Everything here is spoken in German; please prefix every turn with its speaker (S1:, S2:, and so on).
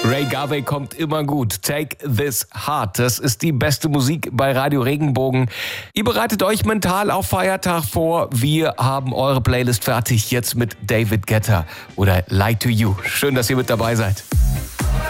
S1: Ray Garvey kommt immer gut. Take This Heart. Das ist die beste Musik bei Radio Regenbogen. Ihr bereitet euch mental auf Feiertag vor. Wir haben eure Playlist fertig. Jetzt mit David Guetta oder Lie to You. Schön, dass ihr mit dabei seid.